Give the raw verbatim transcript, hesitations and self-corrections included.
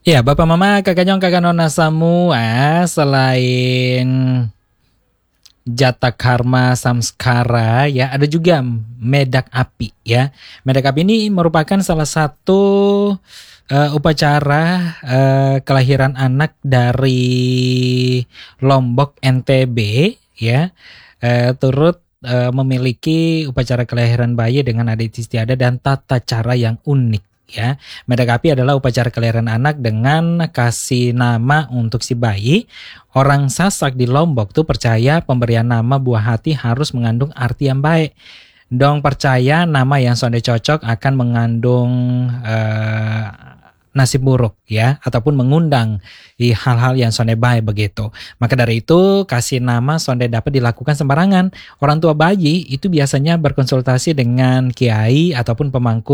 Ya, Bapak Mama, Kakak Nyong, Kakak Nona semua, selain Jata Karma Samskara ya, ada juga Medak Api ya. Medak Api ini merupakan salah satu uh, upacara uh, kelahiran anak dari Lombok N T B ya. Uh, turut uh, memiliki upacara kelahiran bayi dengan adat istiadat dan tata cara yang unik. Ya, Medak Api adalah upacara kelahiran anak dengan kasih nama untuk si bayi. Orang Sasak di Lombok tuh percaya pemberian nama buah hati harus mengandung arti yang baik. Dong percaya nama yang sonde cocok akan mengandung uh, nasib buruk ya, ataupun mengundang di hal-hal yang sonde baik begitu. Maka dari itu kasih nama sonde dapat dilakukan sembarangan. Orang tua bayi itu biasanya berkonsultasi dengan kiai ataupun pemangku